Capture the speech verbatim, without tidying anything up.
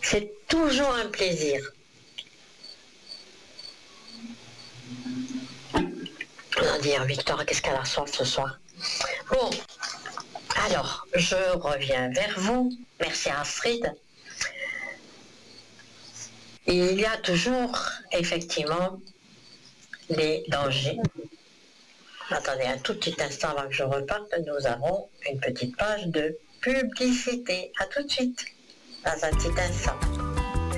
C'est toujours un plaisir. On va dire, Victor, qu'est-ce qu'elle a soif ce soir? Bon, alors, je reviens vers vous. Merci Astrid. Il y a toujours, effectivement, des dangers. Attendez un tout petit instant avant que je reparte. Nous avons une petite page de publicité. À tout de suite, dans un petit instant.